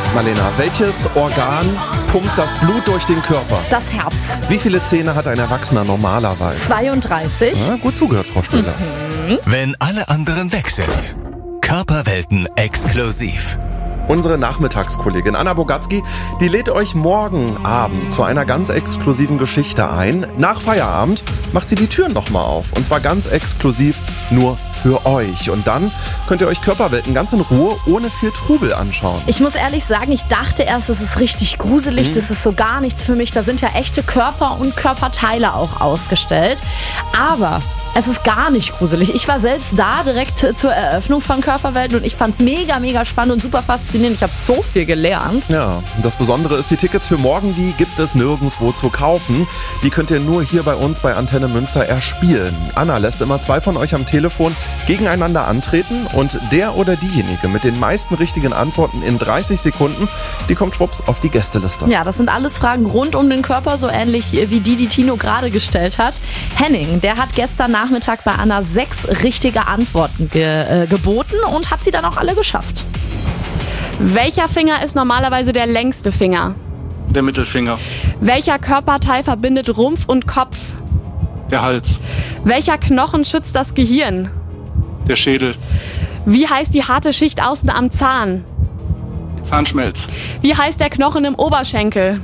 Marlena, welches Organ pumpt das Blut durch den Körper? Das Herz. Wie viele Zähne hat ein Erwachsener normalerweise? 32. Ja, gut zugehört, Frau Stöller. Wenn alle anderen weg sind. Körperwelten exklusiv. Unsere Nachmittagskollegin Anna Bogatzki, die lädt euch morgen Abend zu einer ganz exklusiven Geschichte ein. Nach Feierabend macht sie die Türen nochmal auf. Und zwar ganz exklusiv nur für euch. Und dann könnt ihr euch Körperwelten ganz in Ruhe, ohne viel Trubel anschauen. Ich muss ehrlich sagen, ich dachte erst, es ist richtig gruselig. Das ist so gar nichts für mich. Da sind ja echte Körper und Körperteile auch ausgestellt. Aber es ist gar nicht gruselig. Ich war selbst da direkt zur Eröffnung von Körperwelten und ich fand es mega, mega spannend und super faszinierend. Ich habe so viel gelernt. Ja, und das Besondere ist, die Tickets für morgen, die gibt es nirgendwo zu kaufen. Die könnt ihr nur hier bei uns bei Antenne Münster erspielen. Anna lässt immer 2 von euch am Telefon gegeneinander antreten und der oder diejenige mit den meisten richtigen Antworten in 30 Sekunden, die kommt schwupps auf die Gästeliste. Ja, das sind alles Fragen rund um den Körper, so ähnlich wie die Tino gerade gestellt hat. Henning, der hat gestern Nachmittag bei Anna 6 richtige Antworten geboten und hat sie dann auch alle geschafft. Welcher Finger ist normalerweise der längste Finger? Der Mittelfinger. Welcher Körperteil verbindet Rumpf und Kopf? Der Hals. Welcher Knochen schützt das Gehirn? Der Schädel. Wie heißt die harte Schicht außen am Zahn? Zahnschmelz. Wie heißt der Knochen im Oberschenkel?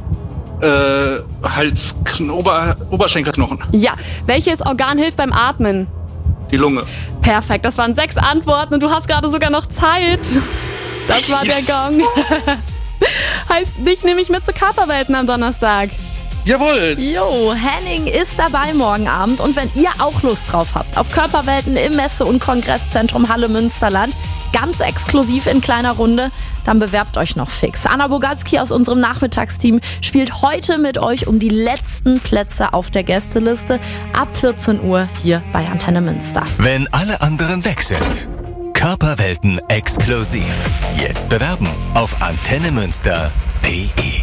Oberschenkelknochen. Ja. Welches Organ hilft beim Atmen? Die Lunge. Perfekt, das waren 6 Antworten und du hast gerade sogar noch Zeit. Das war der Gong. Heißt, dich nehme ich mit zu Körperwelten am Donnerstag. Jawohl. Jo, Henning ist dabei morgen Abend und wenn ihr auch Lust drauf habt, auf Körperwelten im Messe- und Kongresszentrum Halle Münsterland, ganz exklusiv in kleiner Runde, dann bewerbt euch noch fix. Anna Bogatzki aus unserem Nachmittagsteam spielt heute mit euch um die letzten Plätze auf der Gästeliste ab 14 Uhr hier bei Antenne Münster. Wenn alle anderen weg sind. Körperwelten exklusiv. Jetzt bewerben auf antennemünster.de.